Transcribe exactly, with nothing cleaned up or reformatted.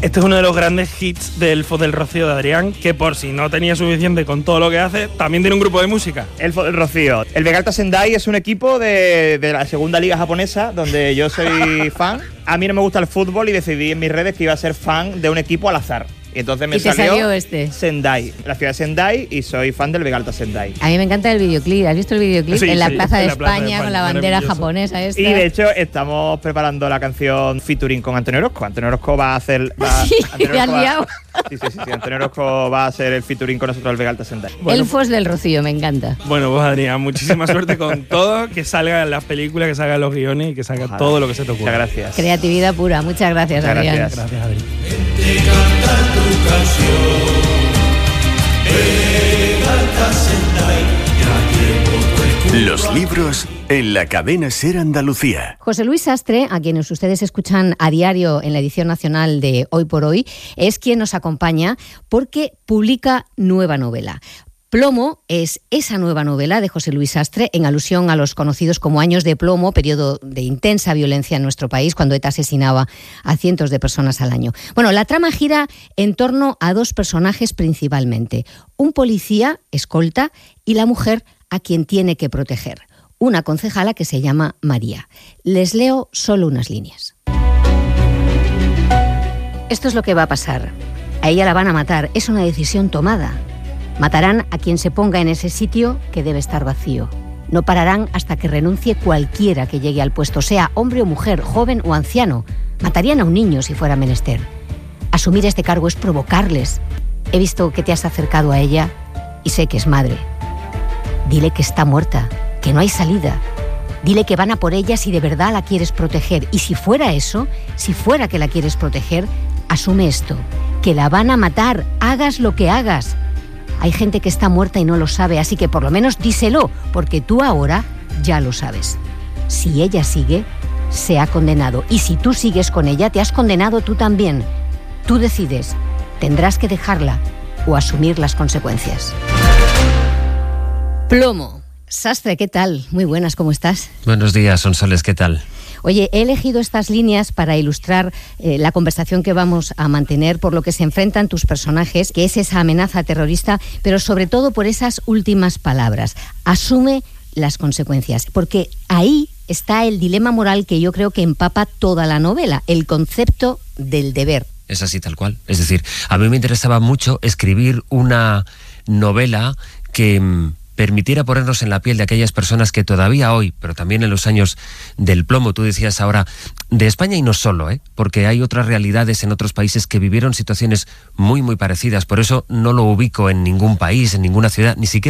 Este es uno de los grandes hits de Elfos del Rocío de Adrián, que por si no tenía suficiente con todo lo que hace, también tiene un grupo de música. Elfos del Rocío. El Vegalta Sendai es un equipo de, de la segunda liga japonesa, donde yo soy fan. A mí no me gusta el fútbol y decidí en mis redes que iba a ser fan de un equipo al azar. Y entonces me ¿Y te salió, salió este? Sendai, la ciudad de Sendai, y soy fan del Vegalta Sendai. A mí me encanta el videoclip. ¿Has visto el videoclip? Sí, en la sí, Plaza de en la Plaza España, de España, con la bandera maravilloso. japonesa esta. Y de hecho estamos preparando la canción featuring con Antonio Orozco. Antonio Orozco va a hacer... Va, Sí, Antonio me has Orozco va- liado. Sí, sí, sí, sí, Antonio Orozco va a hacer el featuring con nosotros del Vegalta Sendai. Bueno, Elfos del Rocío, me encanta. Bueno, pues Adrián, muchísima suerte con todo, que salgan las películas, que salgan los guiones y que salga Ojalá. todo lo que se te ocurra. Muchas gracias. Creatividad pura. Muchas gracias, Muchas Adrián. gracias. Gracias, Adrián. Los libros en la cadena SER Andalucía. José Luis Sastre, a quienes ustedes escuchan a diario en la edición nacional de Hoy por Hoy, es quien nos acompaña porque publica nueva novela. Plomo es esa nueva novela de José Luis Sastre en alusión a los conocidos como años de plomo, periodo de intensa violencia en nuestro país cuando ETA asesinaba a cientos de personas al año. Bueno, la trama gira en torno a dos personajes principalmente, un policía, escolta, y la mujer a quien tiene que proteger, una concejala que se llama María. Les leo solo unas líneas. Esto es lo que va a pasar. A ella la van a matar, es una decisión tomada. Matarán a quien se ponga en ese sitio que debe estar vacío. No pararán hasta que renuncie cualquiera que llegue al puesto, sea hombre o mujer, joven o anciano. Matarían a un niño si fuera menester. Asumir este cargo es provocarles. He visto que te has acercado a ella y sé que es madre. Dile que está muerta, que no hay salida. Dile que van a por ella si de verdad la quieres proteger. Y si fuera eso, si fuera que la quieres proteger, asume esto, que la van a matar, hagas lo que hagas. Hay gente que está muerta y no lo sabe, así que por lo menos díselo, porque tú ahora ya lo sabes. Si ella sigue, se ha condenado. Y si tú sigues con ella, te has condenado tú también. Tú decides, tendrás que dejarla o asumir las consecuencias. Plomo. Sastre, ¿qué tal? Muy buenas, ¿cómo estás? Buenos días, Sonsoles, ¿qué tal? Oye, he elegido estas líneas para ilustrar eh, la conversación que vamos a mantener, por lo que se enfrentan tus personajes, que es esa amenaza terrorista, pero sobre todo por esas últimas palabras. Asume las consecuencias, porque ahí está el dilema moral que yo creo que empapa toda la novela, el concepto del deber. Es así tal cual. Es decir, a mí me interesaba mucho escribir una novela que mm, permitiera ponernos en la piel de aquellas personas que todavía hoy, pero también en los años del plomo, tú decías ahora, de España y no solo, ¿eh? Porque hay otras realidades en otros países que vivieron situaciones muy, muy parecidas. Por eso no lo ubico en ningún país, en ninguna ciudad, ni siquiera